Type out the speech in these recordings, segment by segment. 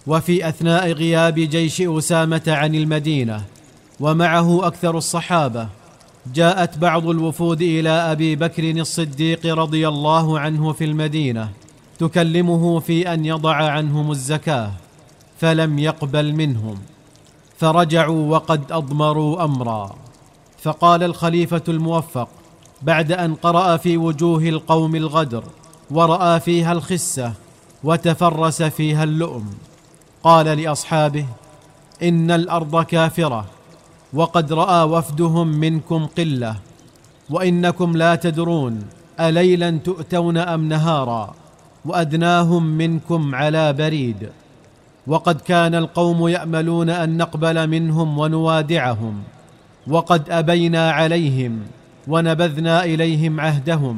وفي أثناء غياب جيش أسامة عن المدينة ومعه أكثر الصحابة، جاءت بعض الوفود إلى أبي بكر الصديق رضي الله عنه في المدينة تكلمه في أن يضع عنهم الزكاة، فلم يقبل منهم، فرجعوا وقد أضمروا أمرا. فقال الخليفة الموفق بعد أن قرأ في وجوه القوم الغدر ورأى فيها الخسة وتفرس فيها اللؤم، قال لأصحابه: إن الأرض كافرة، وقد رأى وفدهم منكم قلة، وإنكم لا تدرون أليلا تؤتون أم نهارا، وأدناهم منكم على بريد، وقد كان القوم يأملون أن نقبل منهم ونوادعهم، وقد أبينا عليهم ونبذنا إليهم عهدهم،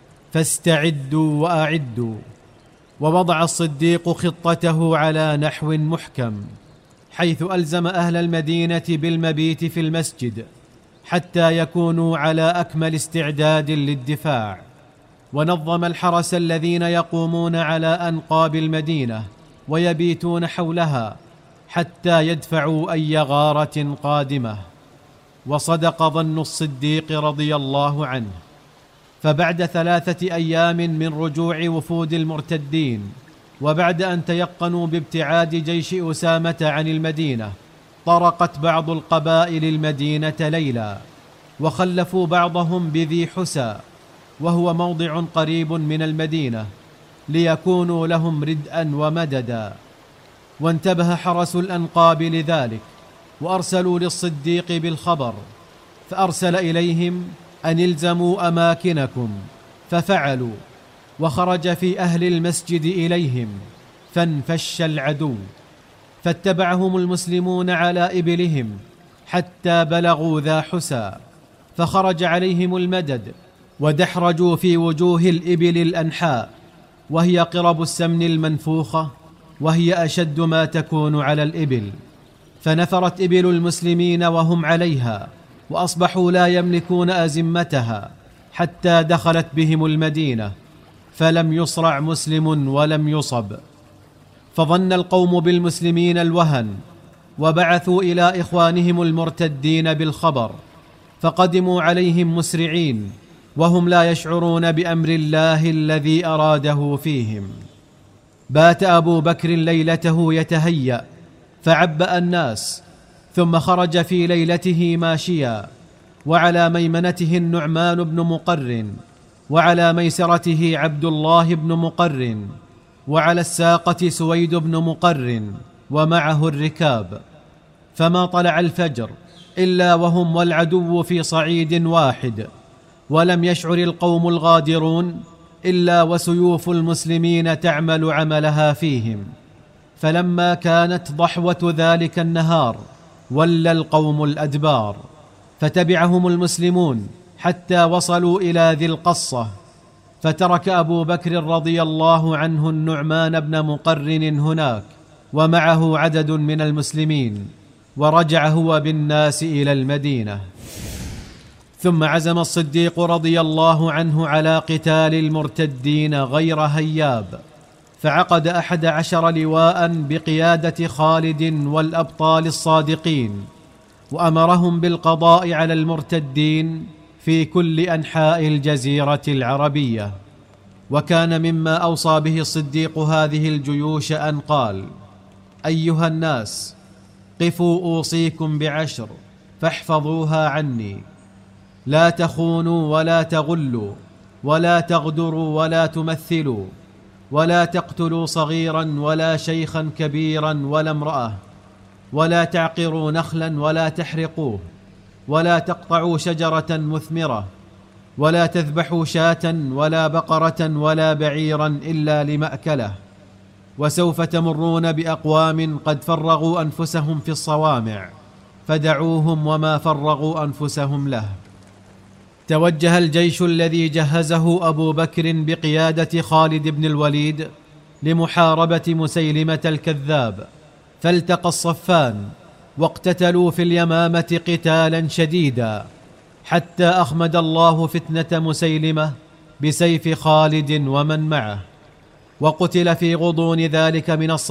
فاستعدوا وأعدوا. ووضع الصديق خطته على نحو محكم، حيث ألزم أهل المدينة بالمبيت في المسجد حتى يكونوا على أكمل استعداد للدفاع، ونظم الحرس الذين يقومون على أنقاب المدينة ويبيتون حولها حتى يدفعوا أي غارة قادمة. وصدق ظن الصديق رضي الله عنه. فبعد 3 أيام من رجوع وفود المرتدين، وبعد أن تيقنوا بابتعاد جيش أسامة عن المدينة، طرقت بعض القبائل المدينة ليلا، وخلفوا بعضهم بذي حسى، وهو موضع قريب من المدينة، ليكونوا لهم ردءا ومددا. وانتبه حرس الأنقاب لذلك، وأرسلوا للصديق بالخبر، فأرسل إليهم أن الزموا أماكنكم، ففعلوا، وخرج في أهل المسجد إليهم، فانفش العدو، فاتبعهم المسلمون على إبلهم حتى بلغوا ذا حسى، فخرج عليهم المدد، ودحرجوا في وجوه الإبل الأنحاء، وهي قرب السمن المنفوخة، وهي أشد ما تكون على الإبل، فنفرت إبل المسلمين وهم عليها، وأصبحوا لا يملكون أزمتها، حتى دخلت بهم المدينة، فلم يصرع مسلم ولم يصب. فظن القوم بالمسلمين الوهن، وبعثوا إلى إخوانهم المرتدين بالخبر، فقدموا عليهم مسرعين، وهم لا يشعرون بأمر الله الذي أراده فيهم. بات أبو بكر ليلته يتهيأ، فعبأ الناس، ثم خرج في ليلته ماشيا، وعلى ميمنته النعمان بن مقرن، وعلى ميسرته عبد الله بن مقرن، وعلى الساقة سويد بن مقرن، ومعه الركاب. فما طلع الفجر إلا وهم والعدو في صعيد واحد، ولم يشعر القوم الغادرون إلا وسيوف المسلمين تعمل عملها فيهم. فلما كانت ضحوة ذلك النهار ولى القوم الأدبار، فتبعهم المسلمون حتى وصلوا إلى ذي القصة، فترك أبو بكر رضي الله عنه النعمان بن مقرن هناك ومعه عدد من المسلمين، ورجع هو بالناس إلى المدينة. ثم عزم الصديق رضي الله عنه على قتال المرتدين غير هياب، فعقد 11 لواء بقيادة خالد والأبطال الصادقين، وأمرهم بالقضاء على المرتدين في كل أنحاء الجزيرة العربية. وكان مما أوصى به الصديق هذه الجيوش أن قال: أيها الناس، قفوا أوصيكم ب10 فاحفظوها عني: لا تخونوا ولا تغلوا ولا تغدروا ولا تمثلوا، ولا تقتلوا صغيرا ولا شيخا كبيرا ولا امرأة، ولا تعقروا نخلا ولا تحرقوه، ولا تقطعوا شجرة مثمرة، ولا تذبحوا شاة ولا بقرة ولا بعيرا إلا لمأكله. وسوف تمرون بأقوام قد فرغوا أنفسهم في الصوامع، فدعوهم وما فرغوا أنفسهم له. توجه الجيش الذي جهزه أبو بكر بقيادة خالد بن الوليد لمحاربة مسيلمة الكذاب، فالتقى الصفان واقتتلوا في اليمامة قتالا شديدا، حتى أخمد الله فتنة مسيلمة بسيف خالد ومن معه، وقتل في غضون ذلك من